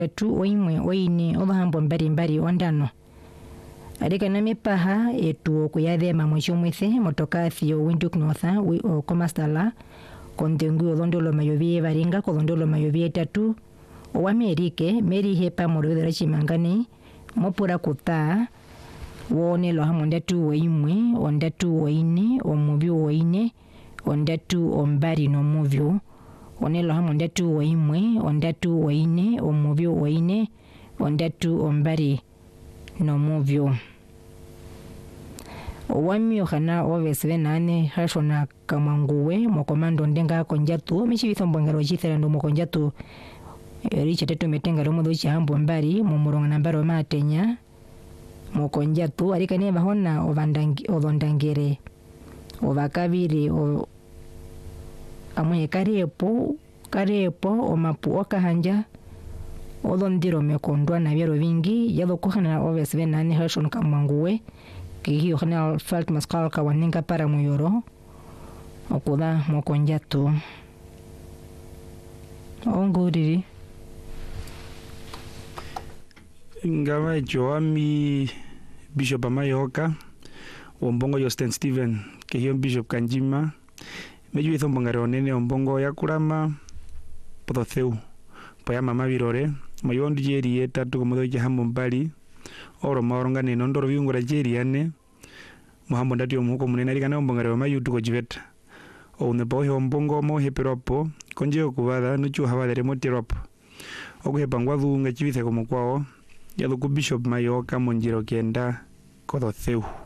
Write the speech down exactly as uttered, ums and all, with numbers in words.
tu oimwe oine obahambo mbari mbari ondano arika na mipaha etu okuyathema mwisho mwithe motokathi o Windhoek North o Komastala kondengu odondolo mayovie baringa kodondolo mayovie tatu owamerike meri hepa morudera chimangani mopura kuta wone lo hamondatu oimwe ondatu oine omuvyo oine ondatu ombari no muvyo onelo hamondatu oimwe ondatu oine omuvyo oine ondatu ombari no muvyo owami ohana ovesve nane hashona kamanguwe mokomando ndenga konjatu michivitho mbongero chitherando mokonjatu richa tetu metenga romo do chihambo mbari momuronga nambaro matenya mokonjatu arika ne bahona ovandangi odondangere ovakaviri o amwe kariepo kariepo omapu okahanja odondiro mekondwa na byero bingi yadokohana ovesve nane hashona kamanguwe kihi ohana falt maskal kawaninga para muyoro okuda mokonjatu onguriri ngava joami Bishop Amayoka ombongo yo Saint Stephen kihi Bishop Kanjima meju itho mbongare onene ombongo yakurama podotheu poya mama birore mayondi jeri etatu komodo jahambo mbali oro maoronga ne ndoro biungura jeri ane muhambo ndati omuko munene ari kana ombongare wa mayutu ko jiveta one bohe ombongo mo heperopo konje okubada nuchu habadere motiropo okuhepangwa dhunga chivithe komo kwao yadhuku Bishop Mayoka monjiro kenda kodotheu.